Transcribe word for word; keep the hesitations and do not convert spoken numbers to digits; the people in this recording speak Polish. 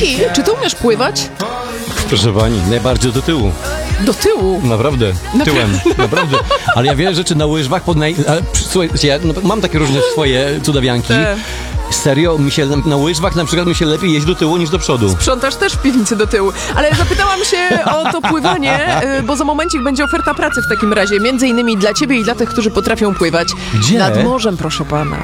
Miki, czy ty umiesz pływać? Proszę pani, najbardziej do tyłu. Do tyłu? Naprawdę, tyłem, naprawdę. Ale ja wiele rzeczy na łyżwach pod naj... Ale, słuchajcie, ja no, mam takie różne swoje cudawianki. Te. Serio, mi się na łyżwach na przykład mi się lepiej jeździ do tyłu niż do przodu. Sprzątasz też w piwnicy do tyłu. Ale zapytałam się o to pływanie, y, bo za momencik będzie oferta pracy w takim razie. Między innymi dla ciebie i dla tych, którzy potrafią pływać. Gdzie? Nad morzem, proszę pana.